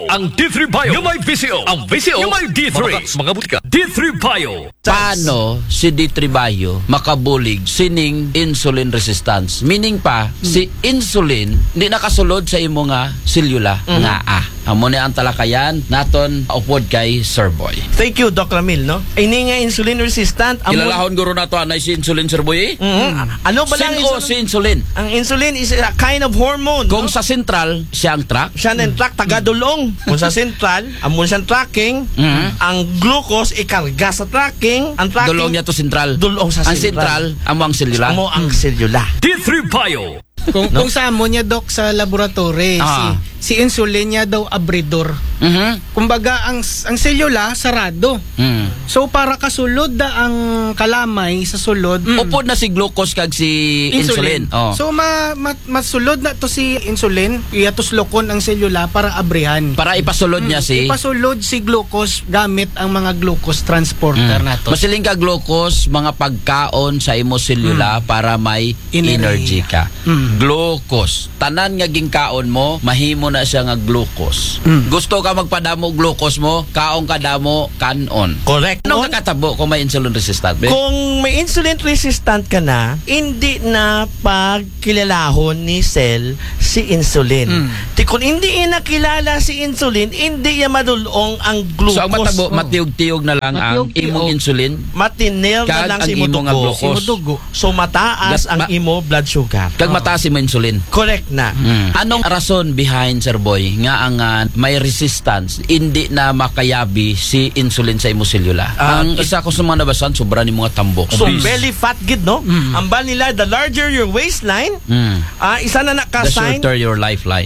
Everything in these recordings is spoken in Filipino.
ang D3 Bio. Yung may VCO. Ang VCO, yung may D3. Mga butika. D3 Bio. Paano si D3 Bio makabulig sining insulin resistance? Meaning pa, si insulin di nakasulod sa imo nga selula nga Amo ni ang talakayan naton upod kay Sir Boy. Thank you, Doc Ramil, no? Ini nga insulin resistant. Ilalahon guro nato anay si insulin, Sir Boy. Ano ba lang si insulin? Ang insulin is a kind of hormone. Kung no? sa central, siyang track. Siya ng track tagadulong. Kung sa central, amon siyang tracking, ang glucose ikarga sa tracking, ang tracking Dulong niya to central. Dulong sa ang central, amo ang selula. Amo ang selula. D3 Bio. Kung sa mo niya, Doc, sa laboratory, si insulin niya daw abridor. Kumbaga, ang selula, sarado. So, para kasulod da ang kalamay sa sulod, upod na si glucose kag si insulin. So, masulod na to si insulin, iyatuslokon ang selula para abrihan. Para ipasulod niya si... Ipasulod si glucose gamit ang mga glucose transporter nato. Masiling ka glucose, mga pagkaon sa imo selula para may energy ka. Glucose. Tanan nga gingkaon mo, mahimo na siya nga glucose. Gusto ka magpadamo glucose mo, kaong kadamo kanon. Correct. Ano kakatabo kung may insulin resistant? Kung may insulin resistant ka na, hindi na pagkilalahon ni cell si insulin. Kung hindi nakilala si insulin, hindi niya madulong ang glucose. So ang matabo, matiyog-tiyog na lang ang imong insulin. Matinel na lang si imo dugo. So mataas ang imo blood sugar. Kag mataas mo insulin. Correct na. Anong rason behind, Sir Boy, nga ang may resistance, hindi na makayabi si insulin sa imo selula? Ang isa ko sa mga nabasan, sobra ni mga tambok. So belly fat gid, no? Ang bal nila, the larger your waistline, isa na the naka-sign. shorter your lifeline.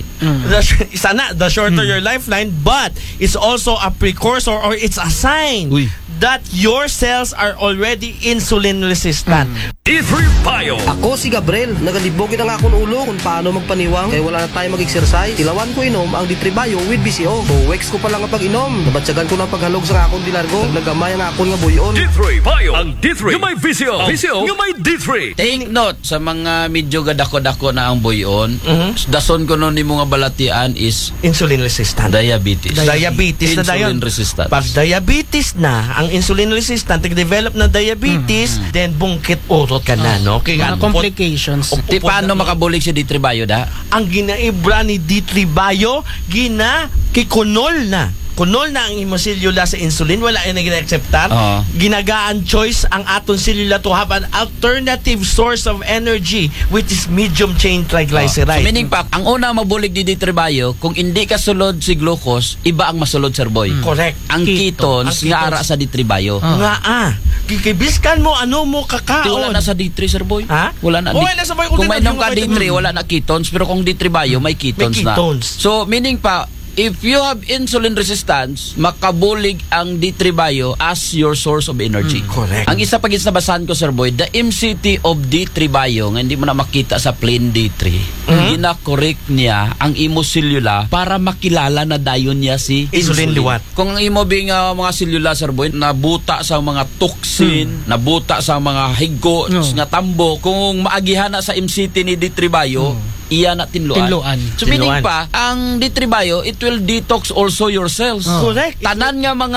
The shorter your lifeline, but it's also a precursor or it's a sign that your cells are already insulin resistant. D3 Bio. Ako si Gabriel, nagalibogin ang akong ulo kung paano magpaniwang kaya wala na tayo mag-exercise. Tilawan ko inom ang D3 Bio with BCO. 2 weeks ko pa lang ang pag-inom. Nabatsagan ko ng paghalog sa akong dilargo. Naglagamay ang akong nga buyon. D3 Bio. Ang D3. Yung may VCO. VCO. Yung may D3. Take note sa mga medyo gadako-dako na ang buyon. Dason ko nun ni mga balatian is Insulin resistant. diabetes. Diabetes na dayon. Insulin resistant. Pag diabetes na, ang insulin resistant, nag-develop na diabetes, then bungkit urot ka na, no? Kaya Mga complications. Paano makabulig si D3 Bio da? Ang ginaibra ni D3 Bio, kikunol na. Kunol na ang imo selula sa insulin, wala ay nag-acceptar. Ginagaan choice ang aton selula to have an alternative source of energy which is medium chain triglyceride. So meaning pa, ang una mabulig di D3 Bio, kung hindi ka sulod si glucose, iba ang masulod, Sir Boy. Correct. Ang ketones nga ara sa D3 Bio. Nga kikibiskan mo ano mo kakaon. Wala na sa D3, Sir Boy. Ha? Wala na. Wala sa Boy. Kung may nung ka D3, wala na ketones, pero kung D3 Bio, may ketones na. So meaning pa, if you have insulin resistance, makabulig ang D3 Bio as your source of energy. Correct. Ang isa pag nabasahan ko, Sir Boy, the MCT of D3 Bio, nga hindi mo na makita sa plain D3, gina-correct niya ang imo selula para makilala na dayon niya si insulin liwat. Kung ang imo bing mga selula, Sir Boy, nabuta sa mga toxin, nabuta sa mga higo, nga tambo, kung maagihan na sa MCT ni D3 Bio, iya na tinluan. So meaning pa, ang D3 Bio, it will detox also your cells. Correct. Tanan nga mga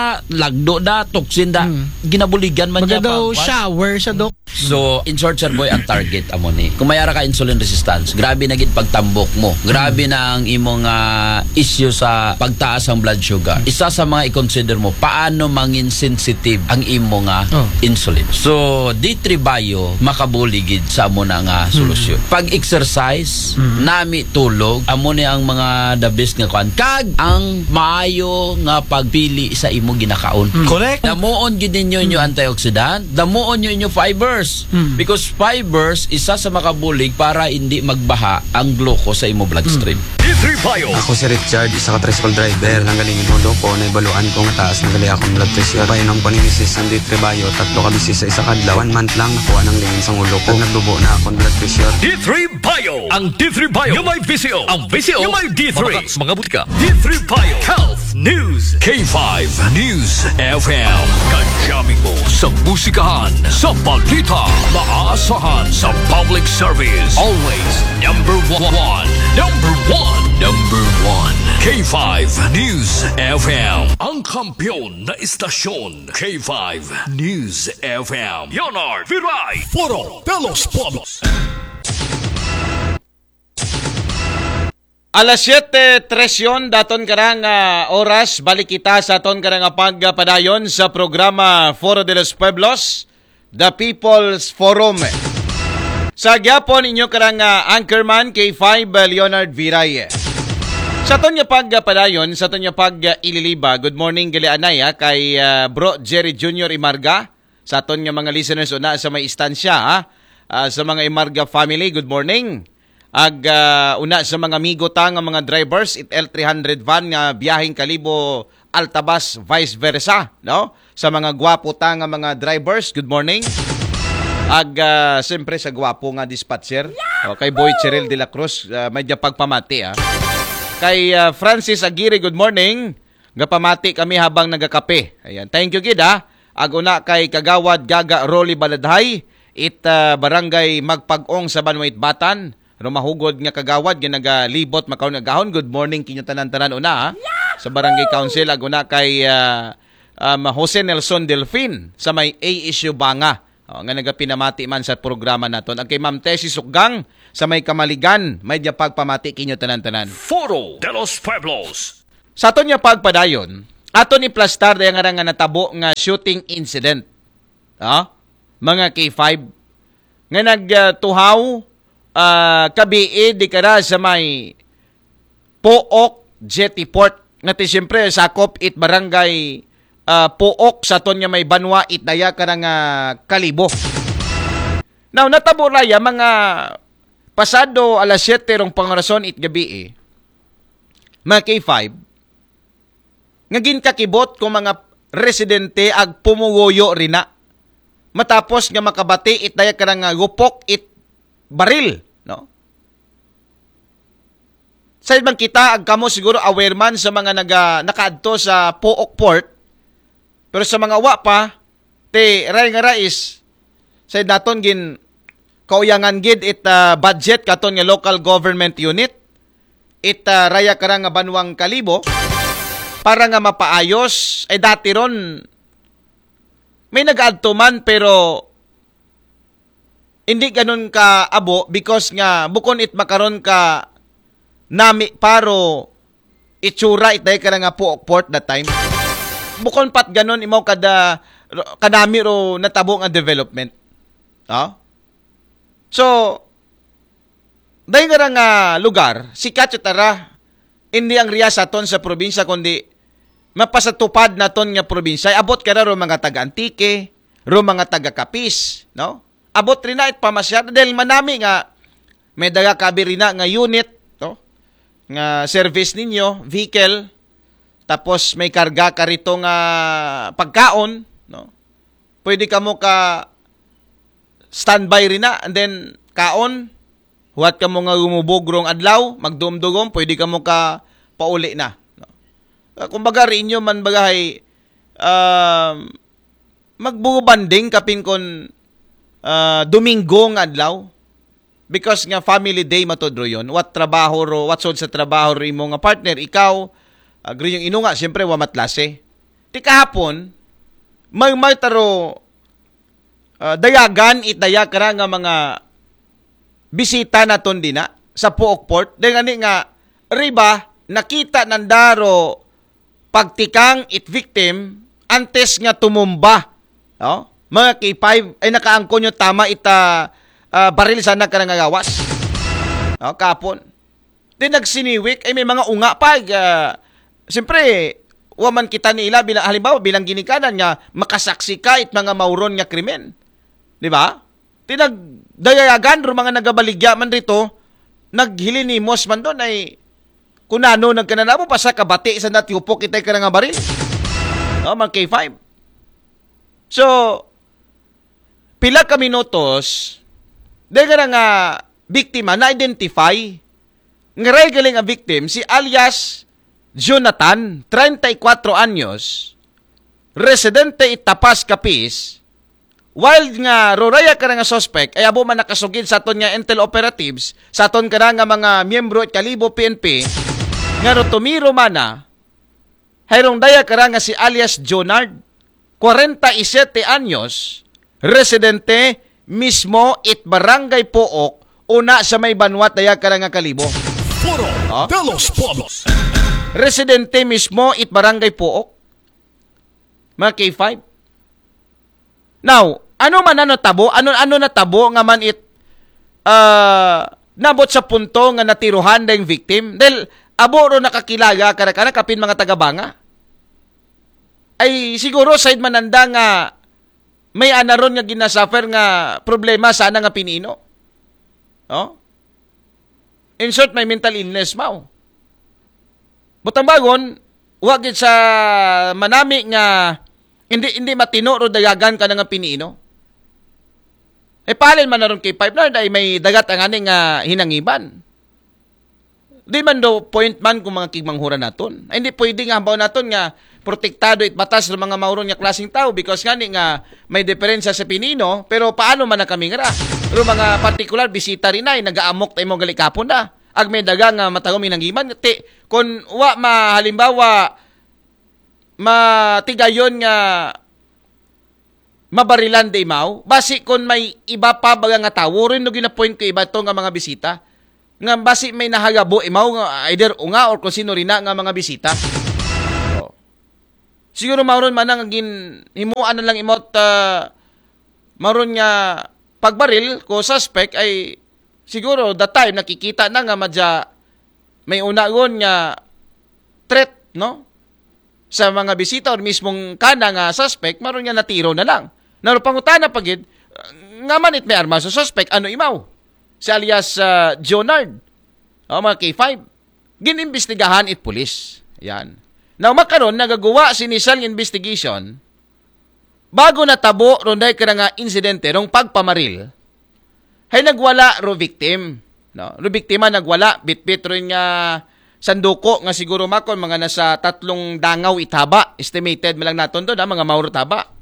lagdo da, toxin da, ginabuligan man niya daw shower siya, Doc. So, in short, Sir Boy, ang target amo ni. Kung mayara ka insulin resistance, grabe na gid pagtambok mo. Grabe na ang imong issue sa pagtaas ang blood sugar. Isa sa mga i-consider mo, paano mangin sensitive ang imong insulin. So, D3 Bio, makabuligid sa amo na nga solusyon. Pag-exercise, nami tulog, amo ni ang mga the best nga kwan. Kag ang maayo nga pagpili sa imo ginakaon. Correct. Damuon gid ninyo inyo antioxidant, damuon nyo inyo fibers. Because fibers isa sa makabulig para hindi magbaha ang glucose sa imo bloodstream. D3 Bio. Ako si Richard, isa ka tricycle driver. Nanggalingin mo ko, naibaluan ko nga taas nagali akong blood pressure. Painom ko ni Mrs. ang D3 Bio, 3 ka bisis sa isa kadlaw. 1 month lang nakuha ng lingin sa ulo ko. Nagdubo na akong blood pressure. D3 Bio. Ang D3 Bio. Yung may VCO. Ang VCO. Yung may D3. Mga butika. D3 Bio. Health News. K5 News FM. Kajaming mo sa musikahan, sa balita, maasahan sa public service. Always number one. Number one. K5 News FM. Ang kampiyon na istasyon. K5 News FM. Leonard Viray. Puro Pelos Pueblos. Alas 7:13 daton karang oras balik kita sa aton karang pagpadayon sa programa Foro de los Pueblos, The People's Forum. Sa gyapon inyo karang anchorman K5 Leonard Viray. Sa aton nga pagpadayon, sa aton nga pag-ililiba, good morning gali anaya kay Bro Jerry Jr. Imarga. Sa aton nga mga listeners una sa may istansya, sa mga Imarga family, good morning. Una sa mga amigo ta nga mga drivers, it L300 van nga biyaheng Kalibo Altabas vice versa, no? Sa mga gwapo ta nga mga drivers, good morning. Siyempre sa gwapo nga dispatcher, kay Boy Cheryl de la Cruz, medyo pagpamati Kay Francis Aguirre, good morning. Gapamati kami habang nagakape. Ayan, thank you gid Aguna kay Kagawad Gaga Rolly Baladhay, barangay Magpag-ong sa Banwait Batan. Rumahugod nga kagawad nga nagalibot makaon nga gahon. Good morning kinyo tanan-tanan una sa Barangay Council. Aguna kay Jose Nelson Delfin sa may A-issue Banga. Nga nagapinamati man sa programa naton. Ang kay Ma'am Tessie Sukgang sa may Kamaligan, may dia pagpamati kinyo tanan-tanan. Foro de los Pueblos. Sa aton nga pagpadayon, aton iplastar dayang nga natabo nga shooting incident. Mga K5 nga nagtuhaw kabii di kara sa may Pook Jetty Port. Ngati siyempre sakop it barangay Pook sa ton nga may Banwa it daya karang Kalibo. Now natabo raya mga pasado alas 7 rong pangarason it gabi mga K5 nga ginkakibot ko mga residente ag pumugoyo rina matapos nga makabati it daya karang gupok it baril, no? Sa ibang kita ag kamo siguro aware man sa mga nakaadto sa Pook Port. Pero sa mga wa pa, ray nga rais, sa daton gin kauyangan gid it budget katon nga local government unit, it raya karang nga Banwang Kalibo, para nga mapaayos, dati ron, may nag-adto man pero hindi ganun ka abo because nga bukon it makaron ka nami paro itsura itay ka nga Pook Port that time. Bukon pat ganun imo kanami ro natabo nga development. So dahil nga lugar sikat tara hindi ang riya sa ton sa probinsya kundi mapasatupad na ton nga probinsya. Abot ka ro mga taga-Antique, ro mga taga-Capiz, no? Abot rin na it pamasyad dahil manami nga may daga kabirina nga unit to nga service ninyo vehicle tapos may karga ka rito nga pagkaon, no? Pwede ka mo ka standby rin na and then kaon huwat ka mo nga gumubog rong adlaw magdumdugom pwede ka mo ka pauli na, no? Kumbaga rin nyo man bagay magbubanding kapin kon Domingo nga adlaw because nga family day matodro yon. What sod sa trabaho ro imo nga partner ikaw agri yung ino nga syempre wa matlase. Ti kahapon may taro dayagan itaya kara nga mga bisita naton dina sa Pook Port dengani nga riba nakita nandaro pagtikang it victim antes nga tumumba, no? Mga K5 ay nakaangko nyo tama baril sana ka nangagawas. Kapon. Di nagsiniwik ay may mga unga pa. Siyempre, waman kita nila halimbawa bilang ginikanan nga makasaksi ka it mga mauron nga krimen. Di ba? Di nagdayagan ro mga nagabaligya man rito, naghilinimos man doon ay kunano nagkananabo pa sa kabati sa natiyupok itay ka nga baril. Mga K5. So, pila ka minutos, dahil nga biktima na-identify, nga galing ang victim, si alias Jonathan, 34 anyos, residente Itapas, Capiz, while nga roraya ka nga suspect, ay abo man nakasugid sa aton nga intel operatives, sa aton ka nga mga miyembro at Kalibo PNP, nga tumiro mana hayrong daya kara nga si alias Jonard 47 anyos residente mismo it barangay Pook una sa may Banwat daya kara nga Kalibo. Foro de los Pueblos. Residente mismo it barangay Pook. Mga K5. Now, ano man natabo? Ano natabo nga man it nabot sa punto nga natiruhan dayong victim? Dahil aboro nakakilala kana kapin mga tagabanga. Ay siguro side mananda nga may anaron nga ginasuffer nga problema sana nga pinino. No? In short, may mental illness mao. Butambagon, wag sa manami nga hindi matino ro dayagan ka nga pinino. Palin man naron kay pipe ay may dagat ang ani nga hinangiban. Di man do point man kung mga kigmanghura naton. Ay, hindi pwede nga habaw naton nga protektado it batas ng mga mauron nga klaseng tao because ngani nga may diferensya sa pinino pero paano man na kami nga pero mga particular bisita rin ay nagaamok tayo mong galikapon na ag may daga nga matagom inangiman kung halimbawa matigayon nga mabarilan de imaw basi kung may iba pa baga nga tawo rin no ginapoint ko iba to nga mga bisita nga basi may nahagabo imaw nga either unga or kung sino rin na nga mga bisita. Siguro maron man ang himuan na lang imot maron nga pagbaril ko suspect ay siguro that time nakikita na nga madya may unagon nga threat no sa mga bisita or mismong kana nga suspect maron nga natiro na lang. Naro pangutana pagid nga man it may armas sa suspect ano imaw si alias Jonard. Mga K5 ginimbestigahan it police. Yan. Now, makaroon, nagagawa si initial investigation bago natabo ronday ka nga insidente rong pagpamaril ay nagwala ro victim. No? Ro biktima nagwala, bit-bit rin nga sanduko nga siguro makon mga nasa 3 dangaw itaba. Estimated malang naton doon, mga mauro taba.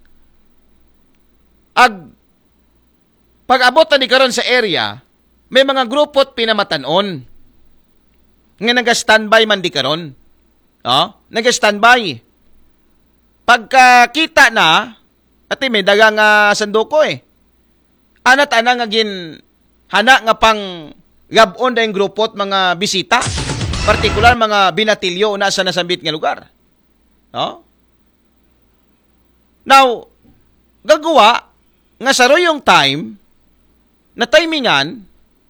Pag-abot na ni karon sa area, may mga grupot pinamatanon nga naga-standby man di karon. Nag-standby. Pagkakita na, ati may dagang sanduko Anat-ana nga hana nga pang gabon dahil grupot mga bisita. Partikular mga binatilyo na sa nasambit nga lugar. Now, gagawa nga sa yung time na timingan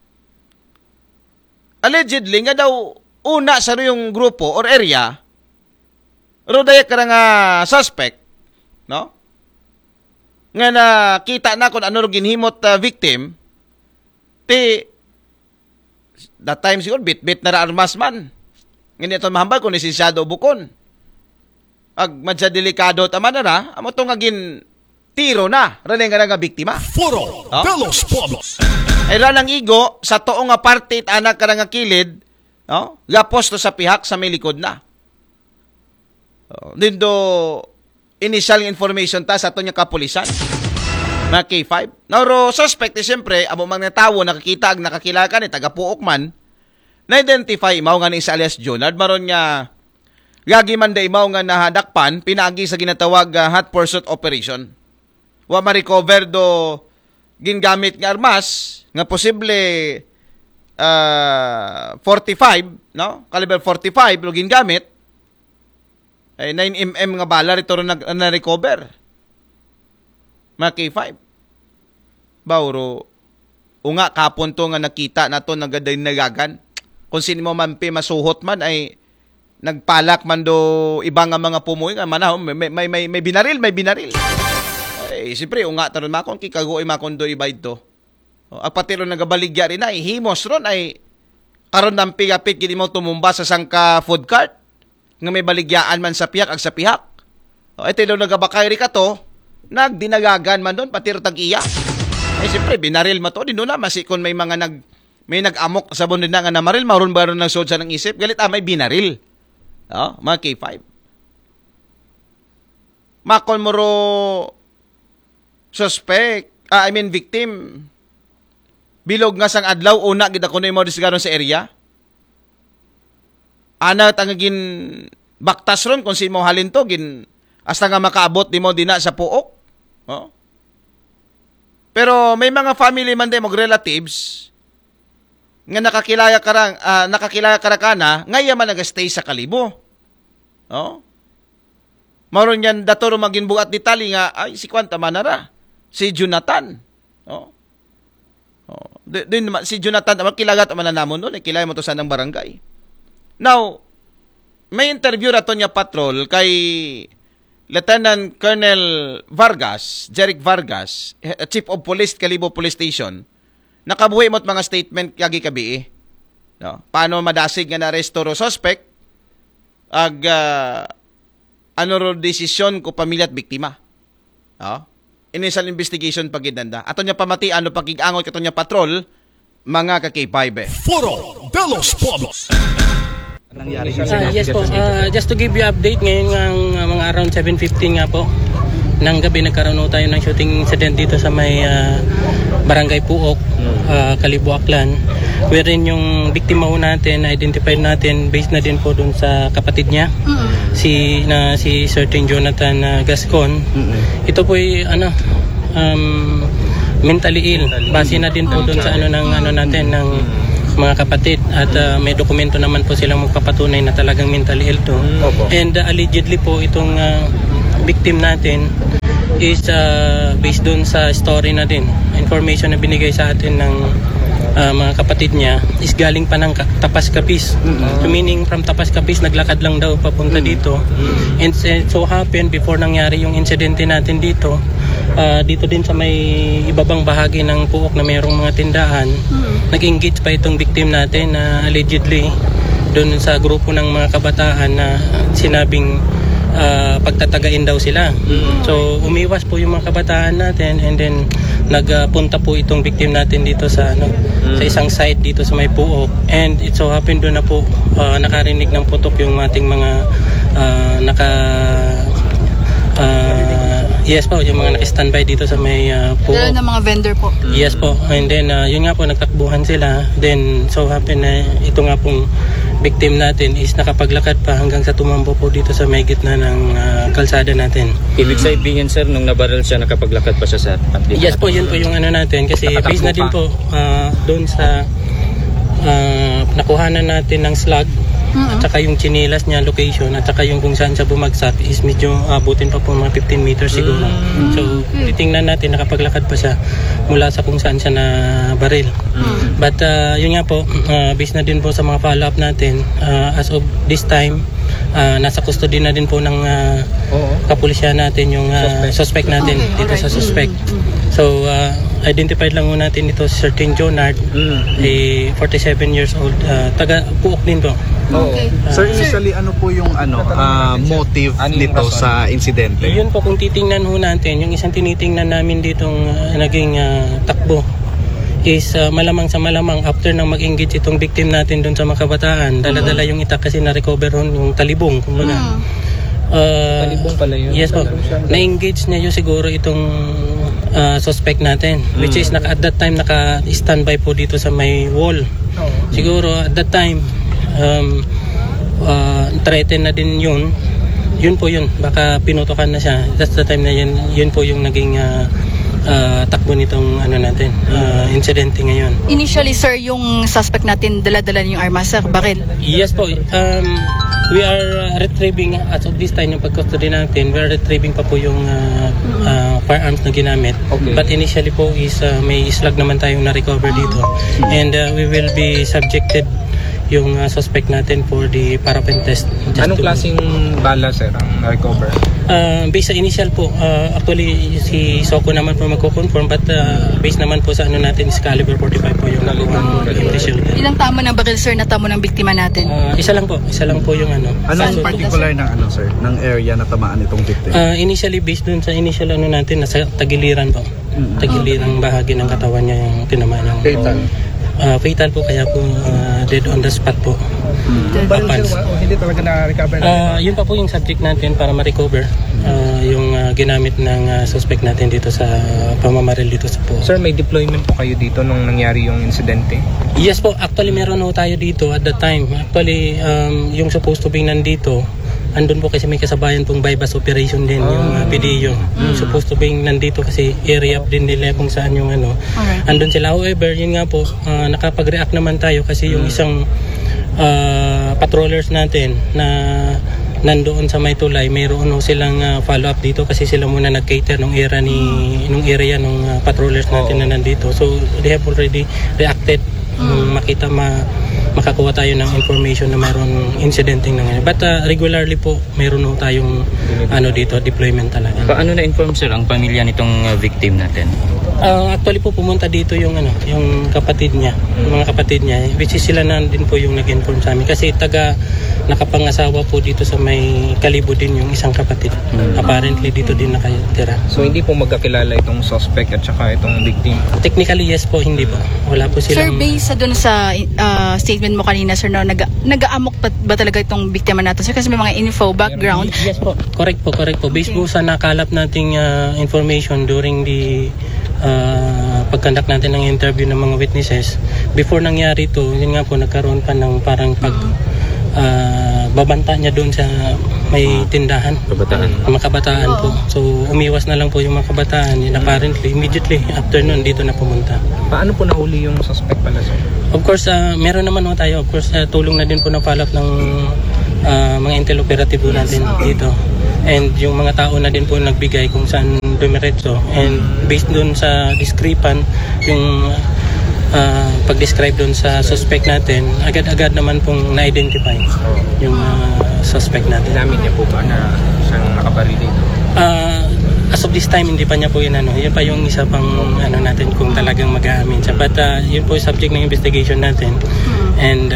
allegedly nga daw una sa yung grupo or area rodaya ka nga suspect no nga nakita na kung ano ginhimot victim that time siguro bit-bit na armas man ngani ito mahambal kung lisensyado bukon ag madya delikado taman na amo to nga tiro na ranay nga biktima Foro de los Pueblos. Ay ranang igo sa toong nga parte anak ka nga kilid gaposto sa pihak sa may likod na. Dindo initial information ta sa ato niya kapulisan. Na K5. Now, suspect siyempre, amo mga tawo nakakita ag nakakilala ka ni taga-Puok man, na-identify mao nga ni sa alias Jonard maron nga gagi man da imaw nga nahadakpan pinaagi sa ginatawag hot pursuit operation. Wa ma-recover do gingamit nga armas nga posible 45, no? Caliber 45 lo gingamit. Ay 9mm nga bala rito na recover. Mga K5. Bauro unga kapon to nga nakita nato nagaday nagagan. Kung sino mo man masuhot man ay nagpalak man do ibang nga mga pumoy nga manahom may binaril. Ay siyempre unga taron makon kikago ay makon do ibay to. Apatiro nagabaligya rin ay himos ron ay karon ng pigapit gini mo tumumba sa sangka food cart nga may baligyaan man sa piyak ag sa pihak. Ito daw nagabakay rin ka to nagdinagagan man doon patiro tag-iya. Ay siyempre binaril mo to din doon na masikon may mga may nag-amok sa bundin na nga namaril maron ba ron ng sod sa ng isip galit may binaril. Mga K5. Makon mo ro suspect, victim. Bilog nga sang adlaw una gid ako na mo disgaron sa area. ana tangagin baktas ron kung sino mo halin to gin hasta nga makaabot di mo dina sa puok. Oh. Pero may mga family man din, relatives nga nakakilaya karakana ngaya man nagastay sa Kalibo. Oh. Maron yan datoro maging buat ditali nga ay si kwanta manara si Jonathan. Oh. Oh. Din si Jonathan kilagat man namon doon, kilay mo to sa nang barangay. Now, may interview rato niya patrol kay Lieutenant Colonel Vargas, Jeric Vargas, Chief of Police, Kalibo Police Station. Nakabuhi mo't mga statement kagi kabii. No? Paano madasig nga na-aresto ro suspect ag ano ro desisyon ko pamilya at biktima. No? Initial investigation pagidanda. Ato niya pamati ano pagigangot kato niya patrol mga ka-K5. Foro de los Pueblos. Yes po, just to give you update, ngayon nga mga around 7:15 nga po ng gabi nagkaroon tayo ng shooting incident dito sa may Barangay Puok, Kalibo, Aklan, wherein yung biktima ho natin, identified natin based na din po dun sa kapatid niya, si Certain Jonathan Gascon. Ito po ay mentally ill, base na din po dun sa natin ng mga kapatid at may dokumento naman po silang magpapatunay na talagang mentally ill to. And allegedly po itong victim natin is based dun sa story na din, information na binigay sa atin ng mga kapatid niya is galing pa ng Tapas Capiz. So meaning from Tapas Capiz naglakad lang daw papunta dito. And so happened before nangyari yung insidente natin dito, dito din sa may ibabang bahagi ng Puok na mayroong mga tindahan, nag-engage pa itong victim natin na allegedly doon sa grupo ng mga kabataan na sinabing pagtatagain daw sila. So umiwas po yung mga kabataan natin and then nagpunta po itong victim natin dito sa sa isang site dito sa may Puok, and it so happened doon na po nakarinig ng putok yung ating mga yes po, yung mga naka-standby dito sa may Puok. Dala ng mga vendor po. Yes po. And then yun nga po, nagtakbuhan sila. Then so happen na ito nga pong victim natin is nakapaglakad pa hanggang sa tumambo po dito sa may gitna ng kalsada natin. Ibig sabihin sir, nung nabaril siya, nakapaglakad pa siya sir? Yes po, yun po yung natin. Kasi based na din po doon sa nakuhanan natin ng slug, at saka yung chinilas niya location, at saka yung kung saan siya bumagsak is medyo abutin pa po mga 15 meters siguro. So titingnan natin nakapaglakad pa siya mula sa kung saan siya na baril. But yun nga po, based na din po sa mga follow-up natin, as of this time nasa custody na din po ng kapulisyan natin yung suspect natin dito sa suspect. So identified lang muna natin ito si Certain Jonard, 47 years old, taga Puok din po. Okay. Sir, initially ano po yung motive nito sa insidente? Yun po, kung titingnan ho natin, yung isang tinitingnan namin ditong naging takbo is malamang sa malamang after nang mag-engage itong victim natin doon sa mga kabataan, dala-dala yung itak kasi na-recover hon yung talibong, kumbaga. Talibong pala yun? Yes po. Na-engage niya yung siguro itong suspect natin, which is at that time naka-standby po dito sa may wall. Siguro at that time threaten na din yun po yun, baka pinutokan na siya. That's the time na yun po yung naging takbo nitong natin incidente ngayon. Initially sir, yung suspect natin dala-dala yung armas sir, baril? Yes po. We are retrieving as of this time yung pag-custody natin, we are retrieving pa po yung firearms na ginamit. But initially po is may slug naman tayong na-recover dito. And we will be subjected yung suspect natin for the paraffin test. Anong klaseng bala sir ang recover? Based sa initial po, actually si Soko naman po magko-confirm, but based naman po sa natin is caliber 45 po yung impression. Ilang tama ng baril sir na tamo ng biktima natin? Isa lang po yung Anong particular ng sir, ng area na tamaan itong victim? Initially based dun sa initial natin, nasa tagiliran po. Tagiliran bahagi ng katawan niya yung tinamaan niya. fatal po, kaya po dead on the spot po. Hindi talaga na-recover yun pa po yung subject natin para ma-recover yung ginamit ng suspect natin dito sa pamamaril dito sa po. Sir, may deployment po kayo dito nung nangyari yung insidente? Yes po, actually meron po tayo dito at the time. Actually, yung supposed to be nandito, andun po kasi may kasabayan pong bypass operation din, yung PDO. Yung supposed to be nandito kasi area up din nila kung saan yung ano. Andun sila. However, yun nga po, nakapag-react naman tayo kasi yung isang patrollers natin na nandoon sa may tulay, mayroon silang follow-up dito kasi sila muna nag-cater nung area nung patrollers natin na nandito. So, they have already reacted nung makita makakuha tayo ng information na mayroon incidenting nangyari. But regularly po, mayroon tayong dito, deployment talaga. Paano na-inform, sir, ang pamilya nitong victim natin? Actually po, pumunta dito yung kapatid niya, yung mga kapatid niya, which is sila na din po yung nag-inform sa amin. Kasi nakapangasawa po dito sa may Kalibo din yung isang kapatid. Apparently dito din nakatira. So hindi po magkakilala itong suspect at saka itong victim? Technically yes po, hindi po. Wala po silang... Sir, based sa dun sa statement mo kanina, sir, no, nag-aamok ba talaga itong biktima natin? Sir, kasi may mga info, background. Yes po. Correct po. Based po sa nakalap nating information during the pagkandak natin ng interview ng mga witnesses, before nangyari to, yun nga po, nagkaroon pa ng parang babanta niya doon sa may tindahan. Mga kabataan po. So, umiwas na lang po yung mga kabataan. And apparently, immediately after nun, dito na pumunta. Paano po nahuli yung suspect pala, sir? Of course, meron naman tayo. Of course, tulong na din po ng follow-up ng mga intel operative po natin dito. And yung mga tao na din po nagbigay kung saan dumiretso. And based doon sa discrepan, yung pag-describe doon sa suspect natin, agad-agad naman pong na-identify yung suspect natin. Namin niya po ba na siyang nakabaril dito? As of this time, hindi pa niya po yun yun pa yung isa pang natin kung talagang mag-aamin siya. But yun po yung subject ng investigation natin. And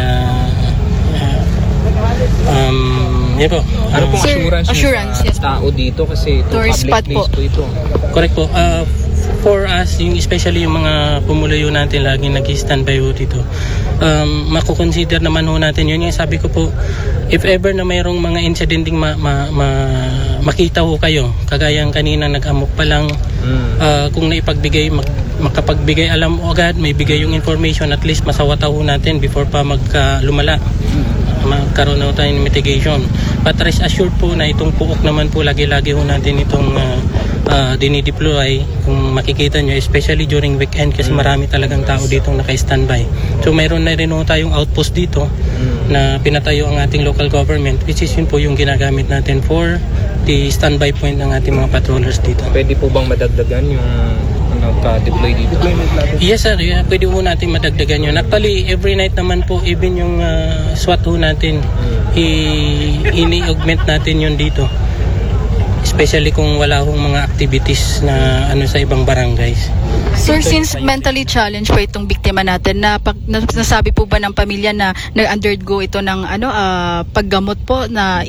yun po. Ano pong assurance yes, tao dito kasi ito tourist spot public place po ito? Correct po. For us, yung especially yung mga pumuluyo natin lagi nag-standby ho dito, makukonsider naman ho natin yun. Yung sabi ko po, if ever na mayroong mga incidenting makita ho kayo, kagayang kanina nag-amok pa lang, kung naipagbigay, makapagbigay alam o agad, may bigay yung information, at least masawata ho natin before pa lumala. Magkaroon na tayo ng mitigation. But rest assured po na itong puok naman po, lagi-lagi ho natin itong dinideploy. Kung makikita nyo, especially during weekend kasi marami talagang tao dito naka-standby. So mayroon na rin ho tayong outpost dito na pinatayo ang ating local government, which is yun po yung ginagamit natin for the standby point ng ating mga patrollers dito. Pwede po bang madagdagan yung ka-deploy dito? Yes sir, pwede po natin madagdagan yun. Actually, every night naman po, even yung SWAT ho natin, ini-augment natin yun dito. Especially kung wala hong mga activities na sa ibang barangays. Sir, since mentally challenged po itong biktima natin, nasabi po ba ng pamilya na nag-undergo ito ng paggamot po na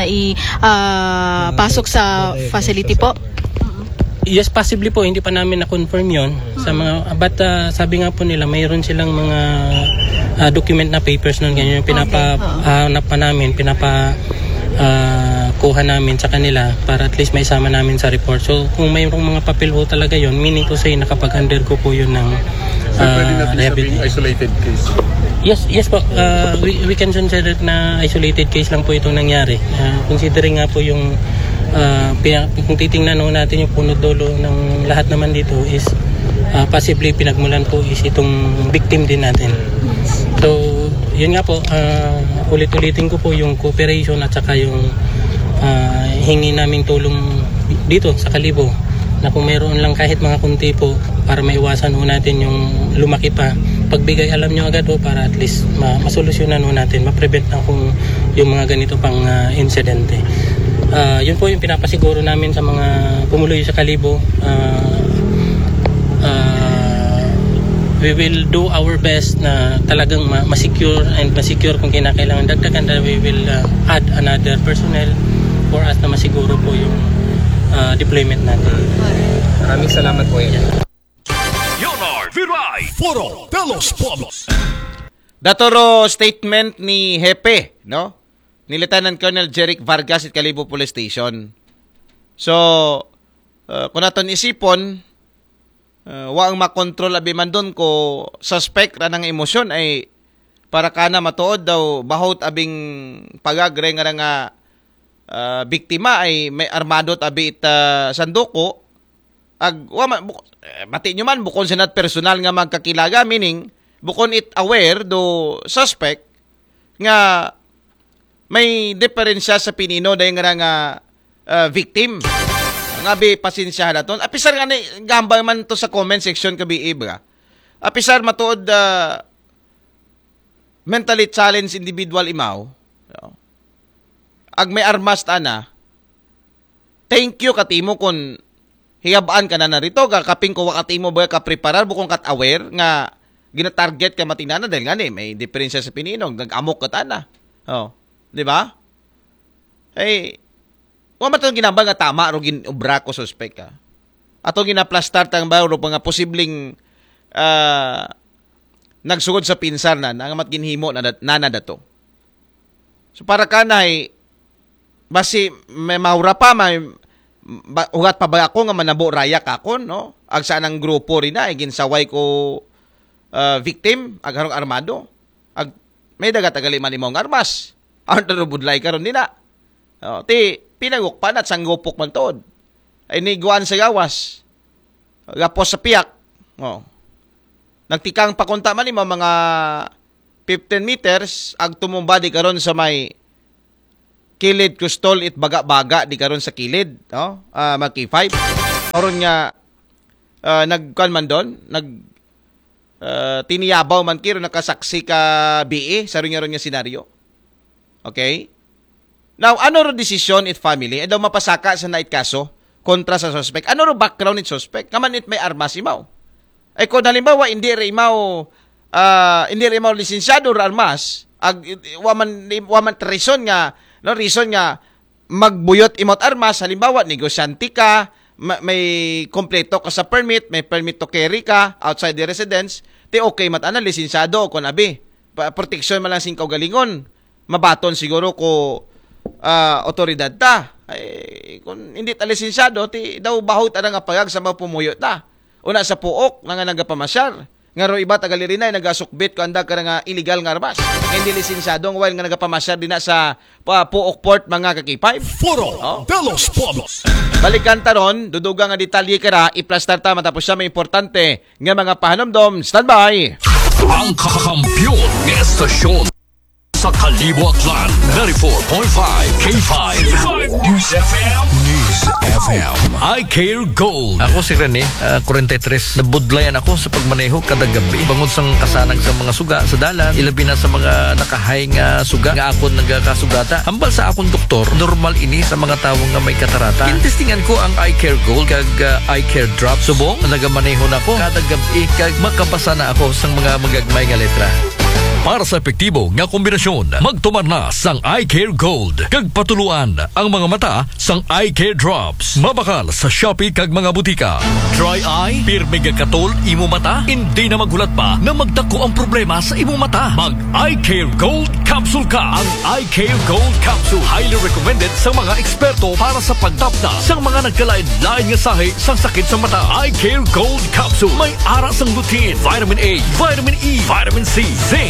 pasok sa facility po? Yes, possibly po, hindi pa namin na-confirm yon sa mga, but sabi nga po nila mayroon silang mga document na papers nun, ganyan yung pinapahanap pa namin, kuha namin sa kanila para at least may isama namin sa report. So kung mayroong mga papel po talaga yon, meaning to say nakapag-undergo po yun ng isolated case. Yes po, we can consider na isolated case lang po itong nangyari. Considering nga po yung kung titingnan natin yung punot dulo ng lahat naman dito is possibly pinagmulan po is itong victim din natin. So yun nga po, ulit-ulitin ko po yung cooperation at saka yung hingi naming tulong dito sa Kalibo na kung mayroon lang kahit mga kunti po para maiwasan ho natin yung lumaki pa, pagbigay alam nyo agad ho para at least masolusyonan ho natin, ma-prevent na kung yung mga ganito pang insidente. Yun po yung pinapasiguro namin sa mga pumuluyo sa Kalibo. We will do our best na talagang ma-secure kung kinakailangan dagdagan, that we will add another personnel for us na masiguro po yung deployment natin. Maraming salamat po. Yonard Viral K5 Foro de los Pueblos. Datoro statement ni Hepe, no? Ni Lieutenant Colonel Jeric Vargas at Calibo Police Station. So, kung naton isipon, waang makontrol abi man doon ko suspect ra ng emosyon ay para kana matuod daw bahot abing pagagre nga biktima ay may armado abi ita sanduko ag mati nyo man bukon sinat personal nga magkakilaga, meaning bukon it aware do suspect nga may diferensya sa pinino dahil nga victim. Ngabi pasensyahan naton. Apisar nga ni gambay man to sa comment section kabi ibra. Apisar matuod mentally challenged individual imaw. Ag may armas ana. Thank you katimo kon hiyabaan ka na narito kaping ko wakatimo ba ka preparar bukong kat aware nga gina-target ka matinana dahil nga ni may diferensya sa pininong nag-amok ka tana. Oh, di ba? Eh wa matong ginambang nga tama ro ginobra ko suspect ka. Ato ginaplastar tang ba ro nga posibleng nagsugod sa pinsar na nga mat ginhimo na dato. So para kanay basi may maura pa may ugat pa ba ako nga manabo raya kakon no? Ag saan ang grupo rin na ginsaway ko victim ag harong armado. Ag may dagat agali man imong armas. Arto budlay karon dina. Ti pinagukpan at sanggupok man tood. Ay niguan sa gawas. Gapos sa piyak. Nagtikang pakunta man mo mga 15 meters ag tumumba di karon sa may kilid kustol it baga-baga di karon sa kilid, no? Mag K5. Aron nga nagkuan man doon, tiniyabaw man kiro nakasaksi ka BE sa ron nga senaryo. Okay? Now, ano ro desisyon it family? Daw mapasaka sa night kaso kontra sa suspect. Ano ro background it suspect? Kaman it may armas imaw. Ay kung halimbawa hindi ra imaw lisensyado ra armas, waman reason nga magbuyot imot armas, halimbawa negosyante ka, may kompleto ka sa permit, may permit to carry ka outside the residence, ti okay matana lisensyado kun abi. Proteksyon man lang sing kaugalingon. Mabaton siguro ko otoridad ta. Ay, kung hindi ta lisensyado, ti daw bahut ana nga pagag sa mga pumuyot ta. Una sa puok nga nagapamasyar. Nga ro iba tagali rin ay nagasukbit ko anda ka nga illegal nga armas. Hindi lisensyado while nga nagapamasyar din na sa puok port mga K5. Foro de los Pueblos. Balikan taron, duduga nga detalye kara, iplastar ta matapos siya may importante nga mga pahanomdom. Standby! Ang kakampiyon ng estasyon sa Kalibo Aklan 94.5 K5 News FM. News FM. I Care Gold. Ako si Rene, 43. Nabudlayan ako sa pagmaneho kada gabi. Bangod sang kasanag sa mga suga sa dalan, ilabi na sa mga nakahay nga suga nga akon nagkasugata. Hambal sa akong doktor, normal ini sa mga tawo nga may katarata. Kinistingan ko ang I Care Gold kag I Care Drop. Subong nagamaneho na ako kada gabi kag makapasa na ako sang mga magagmay nga letra. Para sa epektibo nga kombinasyon, magtumar na sang I Care Gold. Kag patuluan ang mga mata sang I Care Drops. Mabakal sa Shopee kag mga butika. Dry eye, pirmi katol imo mata, hindi na maghulat pa na magdako ang problema sa imo mata. Mag I Care Gold Capsule ka. Ang I Care Gold Capsule highly recommended sa mga eksperto para sa pagtapda sa mga nagkalain-lain nga sahi sang sakit sa mata. I Care Gold Capsule may ara sang lutein, vitamin A, vitamin E, vitamin C, zinc,